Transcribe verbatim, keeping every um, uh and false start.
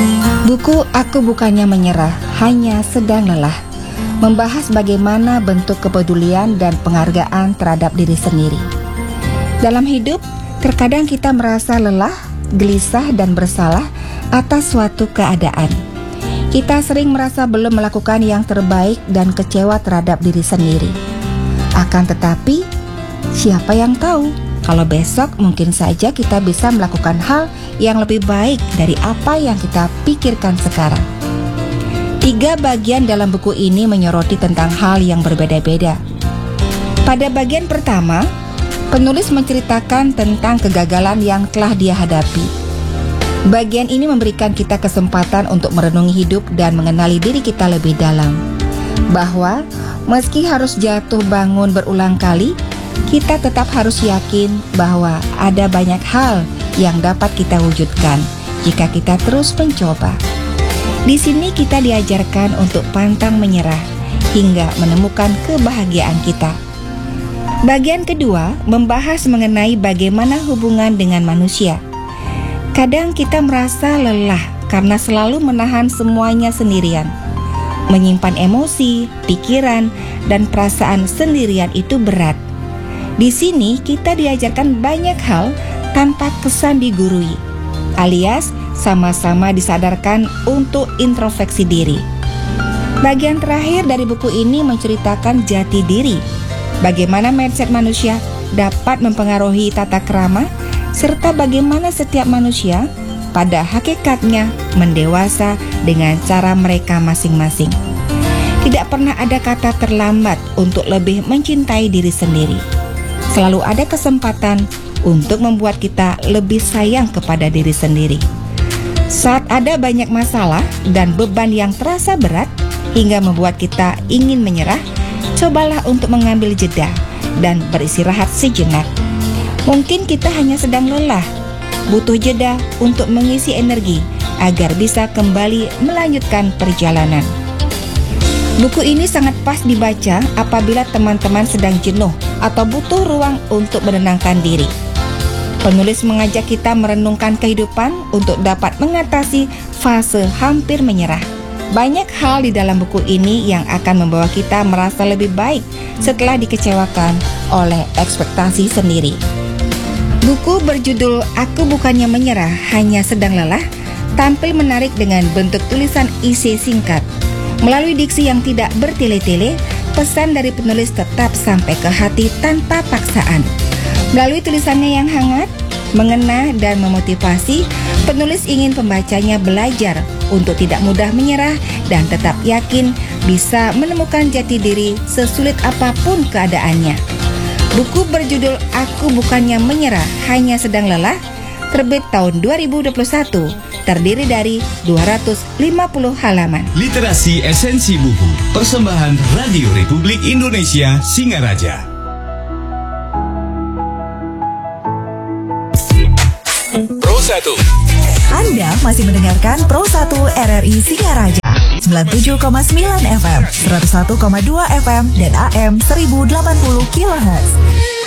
Buku Aku Bukannya Menyerah, Hanya Sedang Lelah membahas bagaimana bentuk kepedulian dan penghargaan terhadap diri sendiri. Dalam hidup, terkadang kita merasa lelah, gelisah, dan bersalah atas suatu keadaan. Kita sering merasa belum melakukan yang terbaik dan kecewa terhadap diri sendiri. Akan tetapi, siapa yang tahu kalau besok mungkin saja kita bisa melakukan hal yang lebih baik dari apa yang kita pikirkan sekarang. Tiga bagian dalam buku ini menyoroti tentang hal yang berbeda-beda. Pada bagian pertama, penulis menceritakan tentang kegagalan yang telah dia hadapi. Bagian ini memberikan kita kesempatan untuk merenungi hidup dan mengenali diri kita lebih dalam. Bahwa meski harus jatuh bangun berulang kali, kita tetap harus yakin bahwa ada banyak hal yang dapat kita wujudkan jika kita terus mencoba. Di sini kita diajarkan untuk pantang menyerah hingga menemukan kebahagiaan kita. Bagian kedua membahas mengenai bagaimana hubungan dengan manusia. Kadang kita merasa lelah karena selalu menahan semuanya sendirian. Menyimpan emosi, pikiran, dan perasaan sendirian itu berat. Di sini kita diajarkan banyak hal tanpa kesan digurui, alias sama-sama disadarkan untuk introspeksi diri. Bagian terakhir dari buku ini menceritakan jati diri, bagaimana mindset manusia dapat mempengaruhi tata krama, serta bagaimana setiap manusia pada hakikatnya mendewasa dengan cara mereka masing-masing. Tidak pernah ada kata terlambat untuk lebih mencintai diri sendiri. Selalu ada kesempatan untuk membuat kita lebih sayang kepada diri sendiri. Saat ada banyak masalah dan beban yang terasa berat hingga membuat kita ingin menyerah, cobalah untuk mengambil jeda dan beristirahat sejenak. Mungkin kita hanya sedang lelah, butuh jeda untuk mengisi energi agar bisa kembali melanjutkan perjalanan. Buku ini sangat pas dibaca apabila teman-teman sedang jenuh atau butuh ruang untuk menenangkan diri. Penulis mengajak kita merenungkan kehidupan untuk dapat mengatasi fase hampir menyerah. Banyak hal di dalam buku ini yang akan membawa kita merasa lebih baik setelah dikecewakan oleh ekspektasi sendiri. Buku berjudul Aku Bukannya Menyerah, Hanya Sedang Lelah tampil menarik dengan bentuk tulisan isi singkat. Melalui diksi yang tidak bertele-tele, pesan dari penulis tetap sampai ke hati tanpa paksaan. Melalui tulisannya yang hangat, mengena, dan memotivasi, penulis ingin pembacanya belajar untuk tidak mudah menyerah dan tetap yakin bisa menemukan jati diri sesulit apapun keadaannya. Buku berjudul Aku Bukannya Menyerah, Hanya Sedang Lelah terbit tahun dua ribu dua puluh satu, terdiri dari dua ratus lima puluh halaman. Literasi Esensi Buku, persembahan Radio Republik Indonesia Singaraja. Pro satu. Anda masih mendengarkan Pro satu R R I Singaraja sembilan puluh tujuh koma sembilan F M, seratus satu koma dua F M, dan A M seribu delapan puluh kilohertz.